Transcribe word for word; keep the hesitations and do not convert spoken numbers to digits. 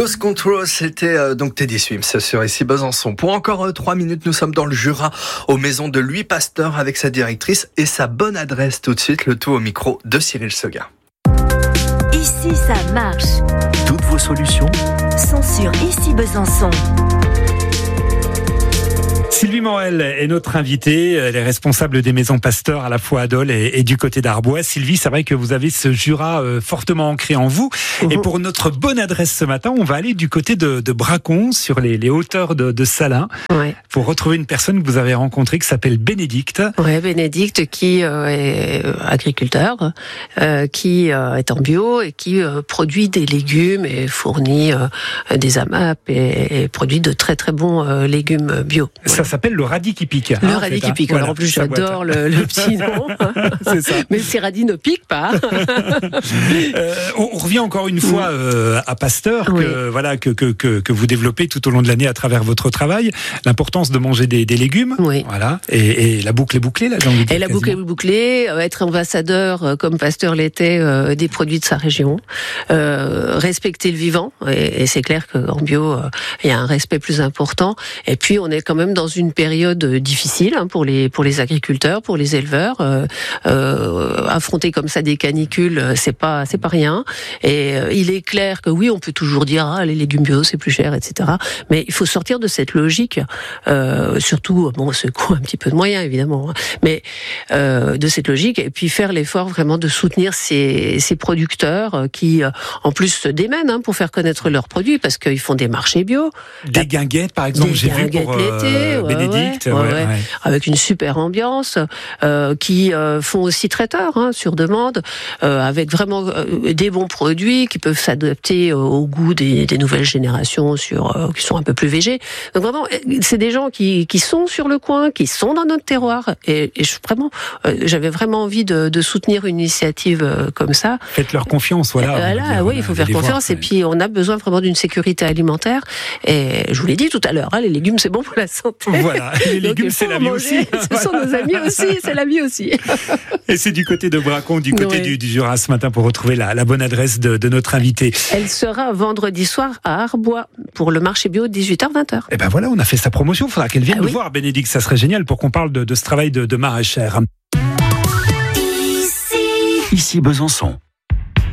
Lost Control, c'était euh, donc Teddy Swims sur Ici Besançon. Pour encore euh, trois minutes, nous sommes dans le Jura, aux maisons de Louis Pasteur avec sa directrice et sa bonne adresse. Tout de suite, le tout au micro de Cyril Seguin. Ici, ça marche. Toutes vos solutions sont sur Ici Besançon. Sylvie Morel est notre invitée, elle est responsable des maisons Pasteur à la fois à Dole et, et du côté d'Arbois. Sylvie, c'est vrai que vous avez ce Jura euh, fortement ancré en vous. Mmh. Et pour notre bonne adresse ce matin, on va aller du côté de, de Bracon, sur les, les hauteurs de, de Salins, ouais. pour retrouver une personne que vous avez rencontrée qui s'appelle Bénédicte. Oui, Bénédicte qui euh, est agriculteur, euh, qui euh, est en bio et qui euh, produit des légumes et fournit euh, des A M A P et, et produit de très très bons euh, légumes bio. Ça ouais. s'appelle le radis qui pique. Le hein, radis fait, qui pique. voilà, Alors en plus, j'adore le, le petit nom. C'est ça. Mais ces radis ne piquent pas. euh, on, on revient encore une fois euh, à Pasteur, oui. que, voilà, que, que, que, que vous développez tout au long de l'année à travers votre travail. L'importance de manger des, des légumes. Oui. Voilà. Et, et la boucle est bouclée, là, j'ai envie de dire. Et la boucle est bouclée. Euh, être ambassadeur, euh, comme Pasteur l'était, euh, des produits de sa région. Euh, respecter le vivant. Et, et c'est clair qu'en bio, il euh, y a un respect plus important. Et puis, on est quand même dans une période difficile hein, pour les pour les agriculteurs, pour les éleveurs. Euh, euh, affronter comme ça des canicules, c'est pas c'est pas rien. Et euh, il est clair que oui, on peut toujours dire ah les légumes bio c'est plus cher, et cetera. Mais il faut sortir de cette logique. Euh, surtout bon, ce coup un petit peu de moyens évidemment, hein, mais euh, de cette logique et puis faire l'effort vraiment de soutenir ces ces producteurs qui euh, en plus se démènent hein, pour faire connaître leurs produits parce qu'ils font des marchés bio. Des guinguettes par exemple, des j'ai vu pour l'été, euh, ouais, Bénédicte, ouais, ouais, ouais, ouais. Ouais. Avec une super ambiance, euh, qui euh, font aussi traiteur hein, sur demande, euh, avec vraiment euh, des bons produits qui peuvent s'adapter euh, au goût des, des nouvelles générations sur euh, qui sont un peu plus végés. Donc vraiment, c'est des gens qui qui sont sur le coin, qui sont dans notre terroir, et, et je, vraiment, euh, j'avais vraiment envie de, de soutenir une initiative euh, comme ça. Faites leur confiance, voilà. Euh, là, dire, oui, il faut faire confiance, voir, et puis on a besoin vraiment d'une sécurité alimentaire. Et je vous l'ai dit tout à l'heure, hein, les légumes c'est bon pour la santé. Voilà, les légumes c'est la vie aussi. Ce sont nos amis aussi, c'est la vie aussi. Et c'est du côté de Bracon, du côté oui. du, du Jura ce matin pour retrouver la, la bonne adresse de, de notre invité. Elle sera vendredi soir à Arbois pour le marché bio dix-huit heures vingt heures. Et ben voilà, on a fait sa promotion. Il faudra qu'elle vienne ah, nous oui. voir, Bénédicte. Ça serait génial pour qu'on parle de, de ce travail de, de maraîchère. Ici, Ici Besançon.